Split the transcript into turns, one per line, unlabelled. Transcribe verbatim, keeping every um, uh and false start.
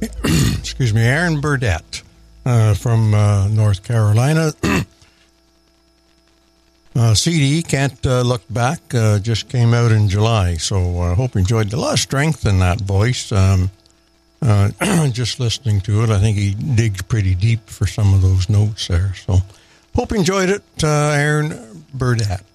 excuse me, Aaron Burdett uh, from uh, North Carolina. uh, C D, Can't uh, Look Back, uh, just came out in July, so I uh, hope you enjoyed. A lot of strength in that voice. Um, uh, just listening to it, I think he digs pretty deep for some of those notes there. So hope you enjoyed it, uh, Aaron Burdett.